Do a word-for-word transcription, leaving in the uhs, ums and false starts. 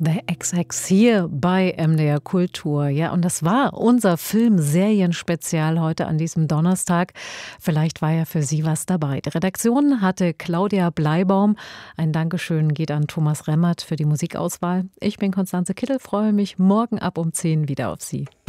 The Ex Hex hier bei M D R Kultur. Ja, und das war unser Film-Serien-Spezial heute an diesem Donnerstag. Vielleicht war ja für Sie was dabei. Die Redaktion hatte Claudia Bleibaum. Ein Dankeschön geht an Thomas Remmert für die Musikauswahl. Ich bin Konstanze Kittel, freue mich morgen ab um zehn wieder auf Sie.